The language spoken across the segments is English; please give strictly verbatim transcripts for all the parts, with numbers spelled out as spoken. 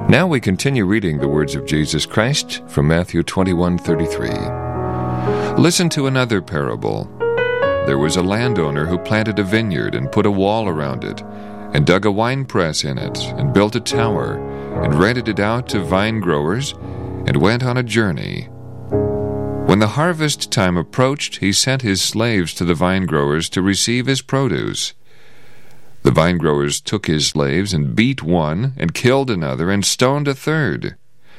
Now we continue reading the words of Jesus Christ from Matthew twenty-one thirty-three. Listen to another parable. There was a landowner who planted a vineyard and put a wall around it, and dug a winepress in it, and built a tower, and rented it out to vine growers, and went on a journey. When the harvest time approached, he sent his slaves to the vine growers to receive his produce. The vine growers took his slaves and beat one, and killed another, and stoned a third.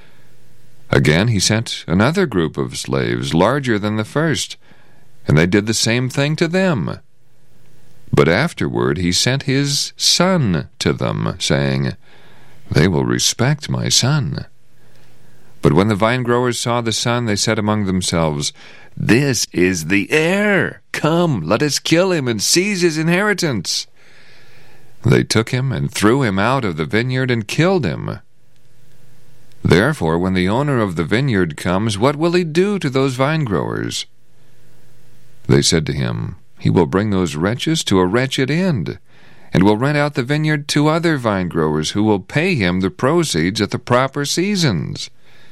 Again he sent another group of slaves, larger than the first, and they did the same thing to them. But afterward he sent his son to them, saying, "They will respect my son." But when the vine growers saw the son, they said among themselves, "This is the heir. Come, let us kill him and seize his inheritance." They took him and threw him out of the vineyard and killed him. Therefore, when the owner of the vineyard comes, what will he do to those vine growers? They said to him, "He will bring those wretches to a wretched end, and will rent out the vineyard to other vine growers who will pay him the proceeds at the proper seasons."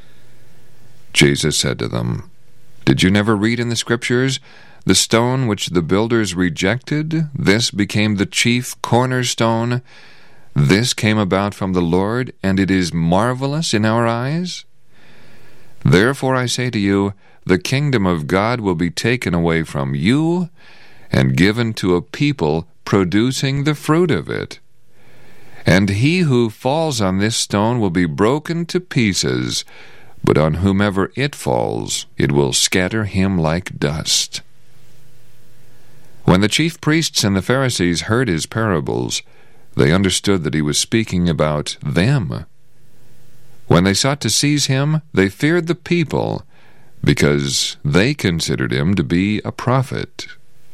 Jesus said to them, "Did you never read in the Scriptures, 'The stone which the builders rejected, this became the chief cornerstone. This came about from the Lord, and it is marvelous in our eyes'? Therefore I say to you, the kingdom of God will be taken away from you, and given to a people producing the fruit of it. And he who falls on this stone will be broken to pieces, but on whomever it falls, it will scatter him like dust." When the chief priests and the Pharisees heard his parables, they understood that he was speaking about them. When they sought to seize him, they feared the people, because they considered him to be a prophet.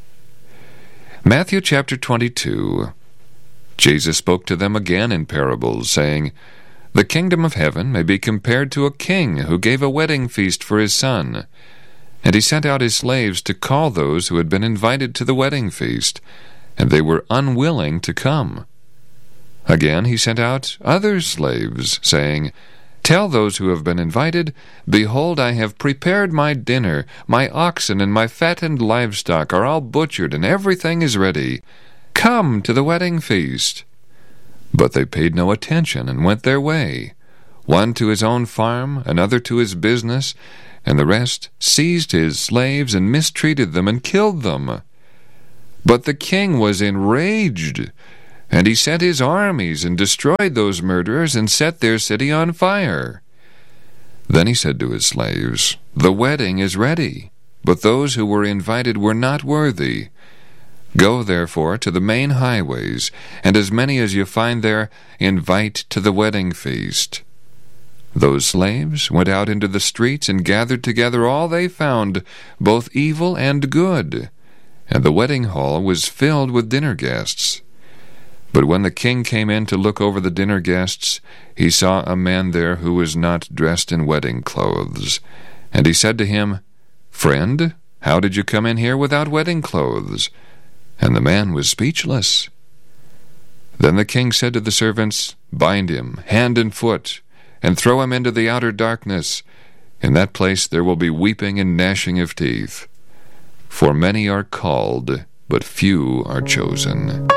Matthew chapter twenty-two. Jesus spoke to them again in parables, saying, "The kingdom of heaven may be compared to a king who gave a wedding feast for his son. And he sent out his slaves to call those who had been invited to the wedding feast, and they were unwilling to come. Again he sent out other slaves, saying, 'Tell those who have been invited, behold, I have prepared my dinner. My oxen and my fattened livestock are all butchered, and everything is ready. Come to the wedding feast.' But they paid no attention and went their way, one to his own farm, another to his business, and the rest seized his slaves and mistreated them and killed them. But the king was enraged, and he sent his armies and destroyed those murderers and set their city on fire. Then he said to his slaves, 'The wedding is ready, but those who were invited were not worthy. Go therefore to the main highways, and as many as you find there, invite to the wedding feast.' Those slaves went out into the streets and gathered together all they found, both evil and good, and the wedding hall was filled with dinner guests. But when the king came in to look over the dinner guests, he saw a man there who was not dressed in wedding clothes. And he said to him, 'Friend, how did you come in here without wedding clothes?' And the man was speechless. Then the king said to the servants, 'Bind him hand and foot, and throw him into the outer darkness. In that place there will be weeping and gnashing of teeth. For many are called, but few are chosen.'"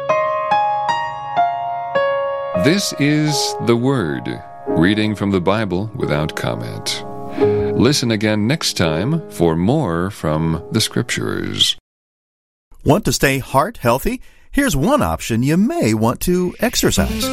This is the Word, reading from the Bible without comment. Listen again next time for more from the Scriptures. Want to stay heart healthy? Here's one option: you may want to exercise.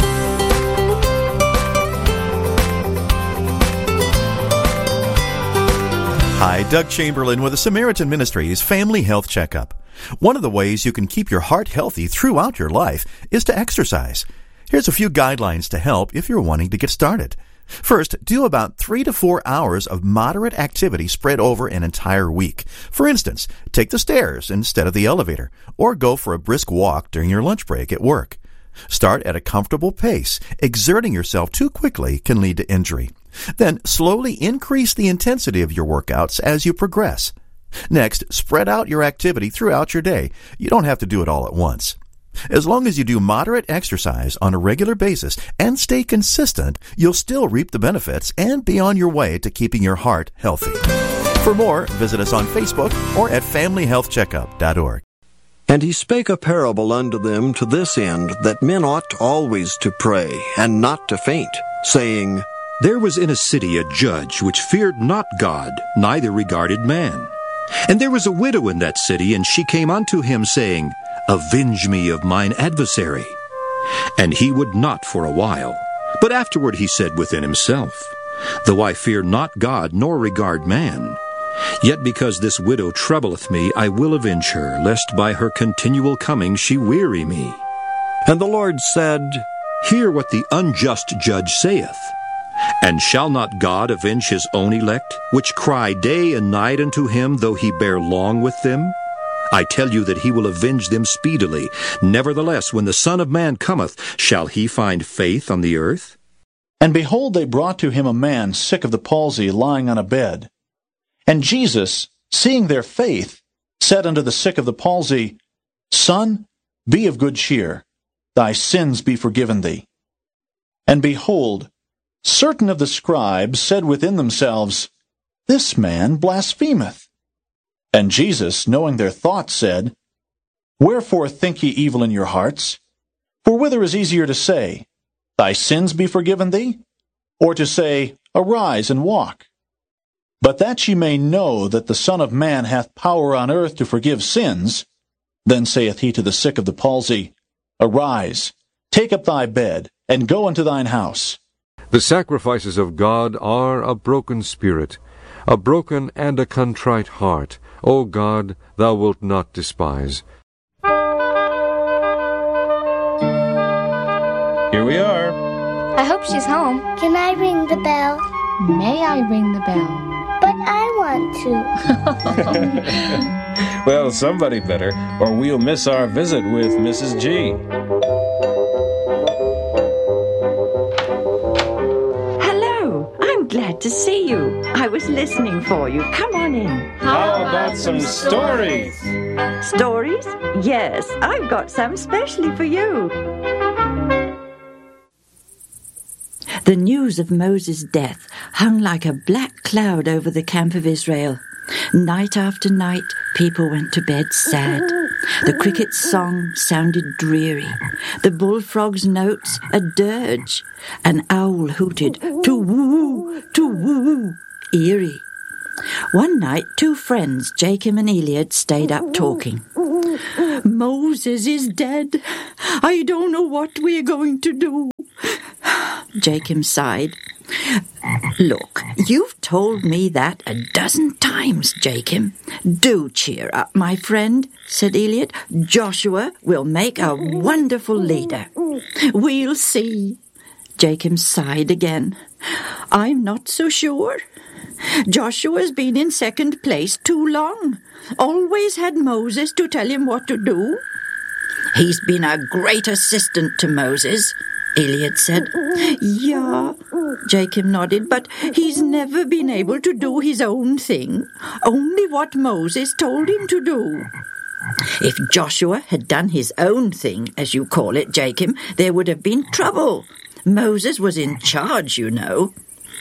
Hi, Doug Chamberlain with the Samaritan Ministries Family Health Checkup. One of the ways you can keep your heart healthy throughout your life is to exercise. Here's a few guidelines to help if you're wanting to get started. First, do about three to four hours of moderate activity spread over an entire week. For instance, take the stairs instead of the elevator, or go for a brisk walk during your lunch break at work. Start at a comfortable pace. Exerting yourself too quickly can lead to injury. Then slowly increase the intensity of your workouts as you progress. Next, spread out your activity throughout your day. You don't have to do it all at once. As long as you do moderate exercise on a regular basis and stay consistent, you'll still reap the benefits and be on your way to keeping your heart healthy. For more, visit us on Facebook or at family health checkup dot org. And he spake a parable unto them to this end, that men ought always to pray, and not to faint, saying, There was in a city a judge which feared not God, neither regarded man. And there was a widow in that city, and she came unto him, saying, Avenge me of mine adversary. And he would not for a while. But afterward he said within himself, Though I fear not God, nor regard man, yet because this widow troubleth me, I will avenge her, lest by her continual coming she weary me. And the Lord said, Hear what the unjust judge saith. And shall not God avenge his own elect, which cry day and night unto him, though he bear long with them? I tell you that he will avenge them speedily. Nevertheless, when the Son of Man cometh, shall he find faith on the earth? And behold, they brought to him a man sick of the palsy, lying on a bed. And Jesus, seeing their faith, said unto the sick of the palsy, Son, be of good cheer, thy sins be forgiven thee. And behold, certain of the scribes said within themselves, This man blasphemeth. And Jesus, knowing their thoughts, said, Wherefore think ye evil in your hearts? For whither is easier to say, Thy sins be forgiven thee? Or to say, Arise and walk? But that ye may know that the Son of Man hath power on earth to forgive sins, then saith he to the sick of the palsy, Arise, take up thy bed, and go unto thine house. The sacrifices of God are a broken spirit, a broken and a contrite heart. O God, thou wilt not despise. Here we are. I hope she's home. Can I ring the bell? May I ring the bell? But I want to. Well, somebody better, or we'll miss our visit with Missus G. Hello, I'm glad to see you. I was listening for you. Come on in. How about some stories? Stories? Yes, I've got some specially for you. The news of Moses' death hung like a black cloud over the camp of Israel. Night after night, people went to bed sad. The cricket's song sounded dreary. The bullfrog's notes a dirge. An owl hooted, to-woo, to-woo, eerie. One night, two friends, Jacob and Eliad, stayed up talking. Moses is dead. I don't know what we're going to do. Jacob sighed. Look, you've told me that a dozen times, Jacob. Do cheer up, my friend, said Eliad. Joshua will make a wonderful leader. We'll see. Jacob sighed again. I'm not so sure. Joshua's been in second place too long. Always had Moses to tell him what to do. He's been a great assistant to Moses, Eliad said. Yeah, Jacob nodded, but he's never been able to do his own thing. Only what Moses told him to do. If Joshua had done his own thing, as you call it, Jacob, there would have been trouble. Moses was in charge, you know.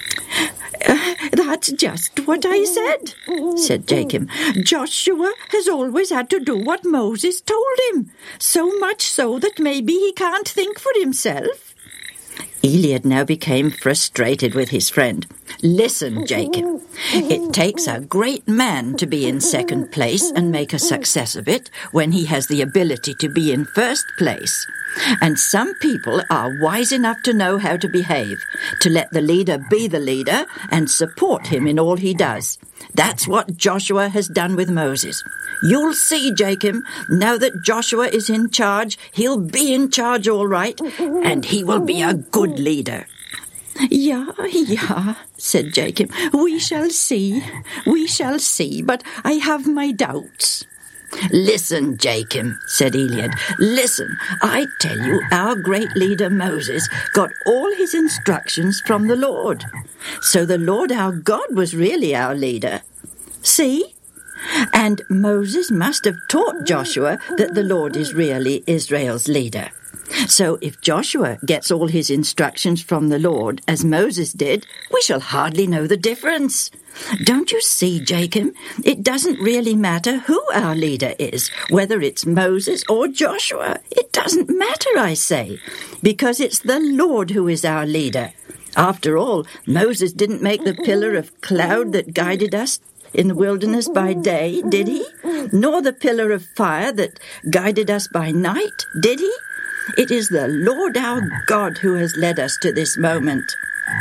Uh, that's just what I said, said Jacob. Joshua has always had to do what Moses told him, so much so that maybe he can't think for himself. Eliad now became frustrated with his friend. Listen, Jacob, it takes a great man to be in second place and make a success of it when he has the ability to be in first place. And some people are wise enough to know how to behave, to let the leader be the leader and support him in all he does. That's what Joshua has done with Moses. You'll see, Jacob, now that Joshua is in charge, he'll be in charge all right, and he will be a good leader. Yeah, yeah, said Jacob. We shall see, we shall see, but I have my doubts. Listen, Jacob, said Eliad. Listen, I tell you, our great leader Moses got all his instructions from the Lord. So the Lord our God was really our leader. See? And Moses must have taught Joshua that the Lord is really Israel's leader. So if Joshua gets all his instructions from the Lord, as Moses did, we shall hardly know the difference. Don't you see, Jacob? It doesn't really matter who our leader is, whether it's Moses or Joshua. It doesn't matter, I say, because it's the Lord who is our leader. After all, Moses didn't make the pillar of cloud that guided us in the wilderness by day, did he? Nor the pillar of fire that guided us by night, did he? It is the Lord our God who has led us to this moment.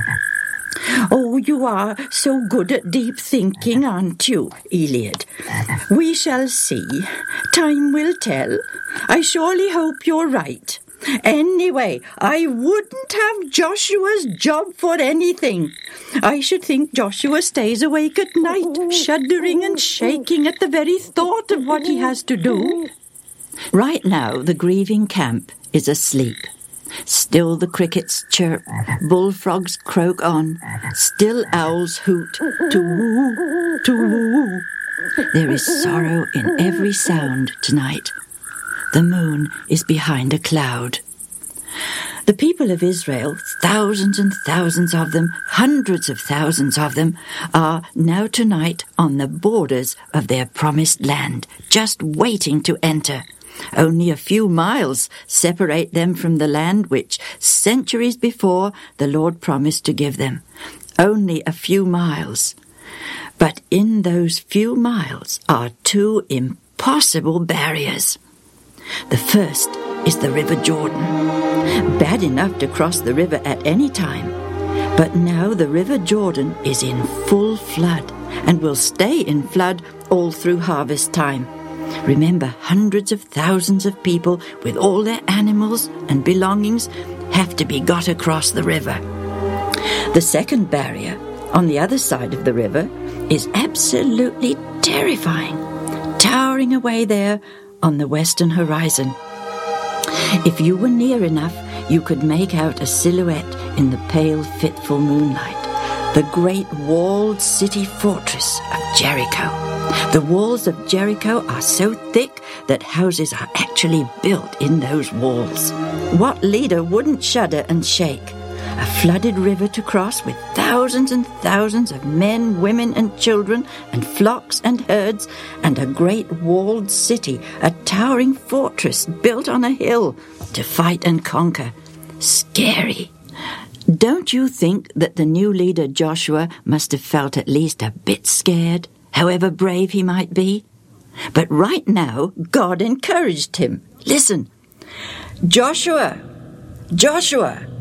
Oh, you are so good at deep thinking, aren't you, Eliad? We shall see. Time will tell. I surely hope you're right. Anyway, I wouldn't have Joshua's job for anything. I should think Joshua stays awake at night, shuddering and shaking at the very thought of what he has to do. Right now, the grieving camp is asleep. Still the crickets chirp, bullfrogs croak on, still owls hoot, to-woo, to-woo. There is sorrow in every sound tonight. The moon is behind a cloud. The people of Israel, thousands and thousands of them, hundreds of thousands of them, are now tonight on the borders of their promised land, just waiting to enter. Only a few miles separate them from the land which, centuries before, the Lord promised to give them. Only a few miles. But in those few miles are two impossible barriers. The first is the River Jordan. Bad enough to cross the river at any time. But now the River Jordan is in full flood and will stay in flood all through harvest time. Remember, hundreds of thousands of people with all their animals and belongings have to be got across the river. The second barrier, on the other side of the river, is absolutely terrifying, towering away there on the western horizon. If you were near enough, you could make out a silhouette in the pale, fitful moonlight. The great walled city fortress of Jericho. The walls of Jericho are so thick that houses are actually built in those walls. What leader wouldn't shudder and shake? A flooded river to cross with thousands and thousands of men, women and children and flocks and herds, and a great walled city, a towering fortress built on a hill to fight and conquer. Scary. Don't you think that the new leader Joshua must have felt at least a bit scared, however brave he might be? But right now, God encouraged him. Listen. Joshua! Joshua!